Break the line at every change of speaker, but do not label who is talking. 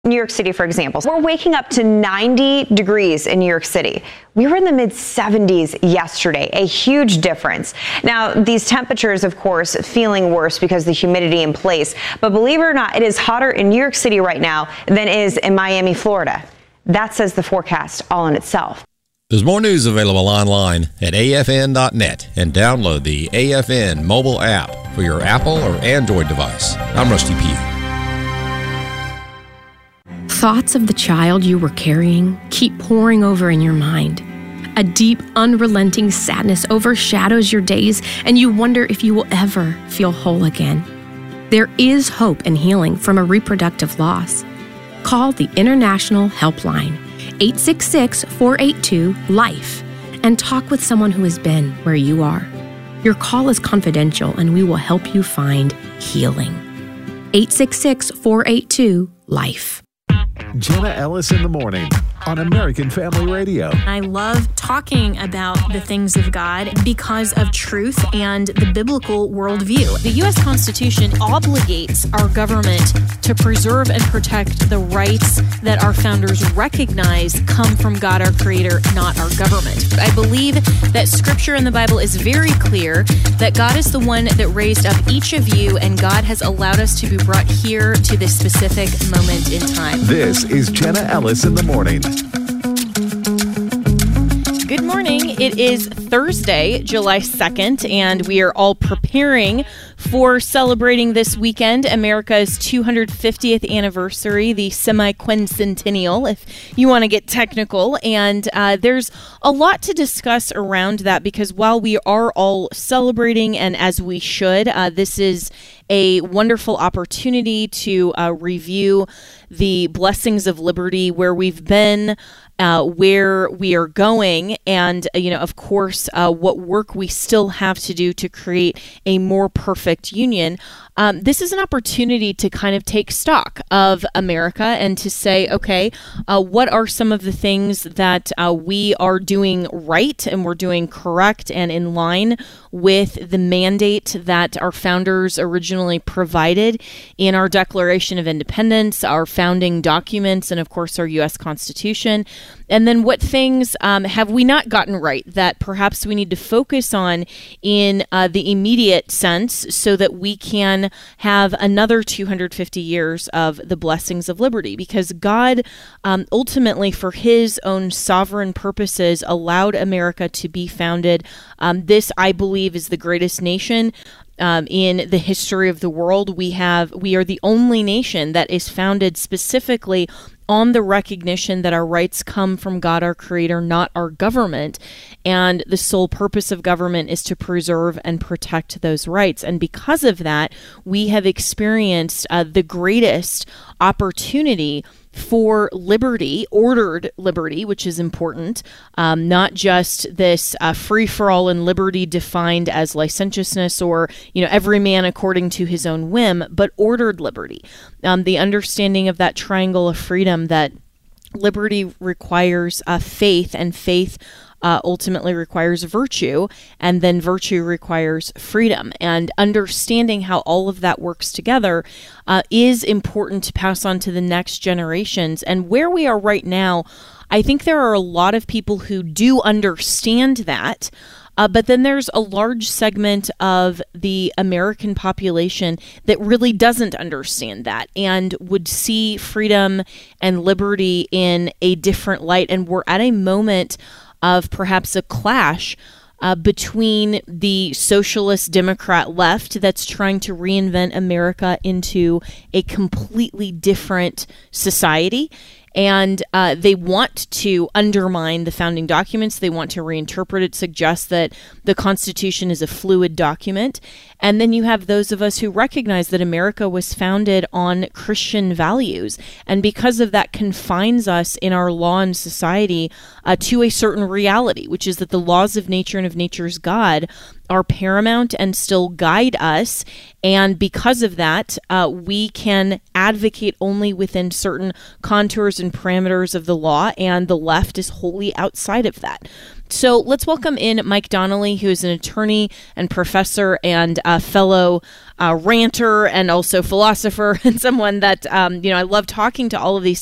New York City, for example, we're waking up to 90 degrees in New York City. We were in the mid-70s yesterday, a huge difference. Now, these temperatures, of course, feeling worse because the humidity in place. But believe it or not, it is hotter in New York City right now than it is in Miami, Florida. That says the forecast all in itself.
There's more news available online at afn.net and download the AFN mobile app for your Apple or Android device. I'm Rusty Pugh.
Thoughts of the child you were carrying keep pouring over in your mind. A deep, unrelenting sadness overshadows your days, and you wonder if you will ever feel whole again. There is hope and healing from a reproductive loss. Call the International Helpline, 866-482-LIFE, and talk with someone who has been where you are. Your call is confidential, and we will help you find healing. 866-482-LIFE.
Jenna Ellis in the morning on American Family Radio.
I love talking about the things of God because of truth and the biblical worldview. The U.S. Constitution obligates our government to preserve and protect the rights that our founders recognize come from God, our Creator, not our government. I believe that Scripture in the Bible is very clear that God is the one that raised up each of you, and God has allowed us to be brought here to this specific moment in time.
This is Jenna Ellis in the morning.
Good morning. It is Thursday, July 2nd, and we are all preparing for celebrating this weekend America's 250th anniversary, the semi-quincentennial, if you want to get technical. And there's a lot to discuss around that because while we are all celebrating, and as we should, this is a wonderful opportunity to review the blessings of liberty, where we've been, where we are going, and, of course, what work we still have to do to create a more perfect union. This is an opportunity to kind of take stock of America and to say, okay, what are some of the things that we are doing right and we're doing correct and in line with the mandate that our founders originally provided in our Declaration of Independence, our founding documents, and of course our U.S. Constitution. And then what things have we not gotten right that perhaps we need to focus on in the immediate sense so that we can have another 250 years of the blessings of liberty, because God ultimately, for his own sovereign purposes, allowed America to be founded. This, I believe, is the greatest nation in the history of the world. We are the only nation that is founded specifically on the recognition that our rights come from God, our Creator, not our government. And the sole purpose of government is to preserve and protect those rights. And because of that, we have experienced the greatest opportunity for liberty, ordered liberty, which is important, not just this free-for-all and liberty defined as licentiousness or, every man according to his own whim, but ordered liberty. The understanding of that triangle of freedom, that liberty requires faith, and faith ultimately requires virtue, and then virtue requires freedom. And understanding how all of that works together is important to pass on to the next generations. And where we are right now, I think there are a lot of people who do understand that, but then there's a large segment of the American population that really doesn't understand that and would see freedom and liberty in a different light. And we're at a moment of perhaps a clash between the socialist Democrat left that's trying to reinvent America into a completely different society. And they want to undermine the founding documents. They want to reinterpret it, suggest that the Constitution is a fluid document. And then you have those of us who recognize that America was founded on Christian values. And because of that, confines us in our law and society to a certain reality, which is that the laws of nature and of nature's God are paramount and still guide us. And because of that, we can advocate only within certain contours and parameters of the law, and the left is wholly outside of that. So let's welcome in Mike Donnelly, who is an attorney and professor and a fellow ranter and also philosopher, and someone that, I love talking to all of these